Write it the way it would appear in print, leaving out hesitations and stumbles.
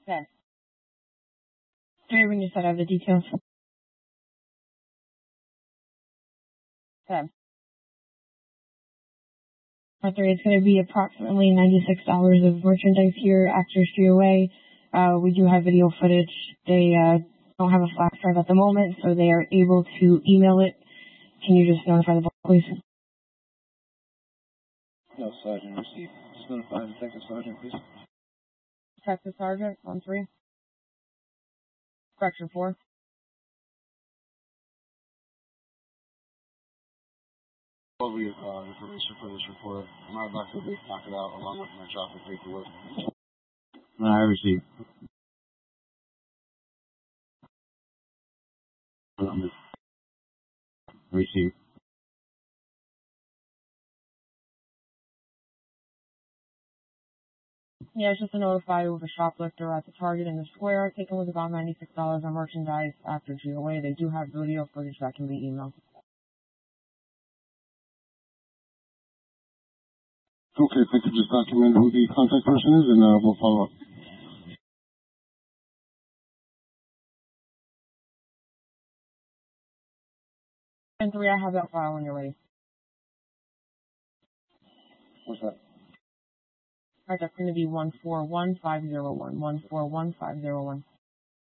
Okay. When you said I have the details. Okay. It's going to be approximately $96 of merchandise here, Actors GOA. We do have video footage. They don't have a flash drive at the moment, so they are able to email it. Can you just notify the boss, please? No, Sergeant, receive. Just notify Detective Sergeant, please. Detective Sergeant, 1-3. Correction 4. Over your information for this report. My advisor will knock it out along with my traffic paperwork. I received. Received. Yeah, it's just to notify you of a shoplifter at the Target in the square. Taken with about $96 on merchandise after GOA. They do have video footage that can be emailed. Okay, if I could just document who the contact person is, and we'll follow up. And 3, I have that file when you're ready. What's that? Alright, that's going to be 141501. 141501.